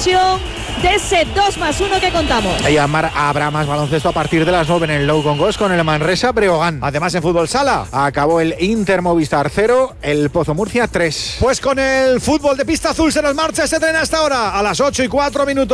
conclusión de ese 2+1 que contamos. Y habrá más baloncesto a partir de las 9 en el Low Con Gos con el Manresa Breogán. Además, en fútbol sala acabó el Inter Movistar 0, el Pozo Murcia 3. Pues con el fútbol de pista azul se nos marcha ese tren hasta ahora a las 8:04.